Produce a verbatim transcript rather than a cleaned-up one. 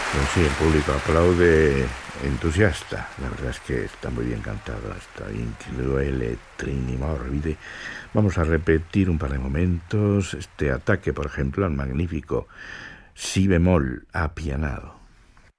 Pues sí, el público aplaude entusiasta. La verdad es que está muy bien cantado. Está increíble, Trini Morbide. Vamos a repetir un par de momentos este ataque, por ejemplo, al magnífico si bemol apianado.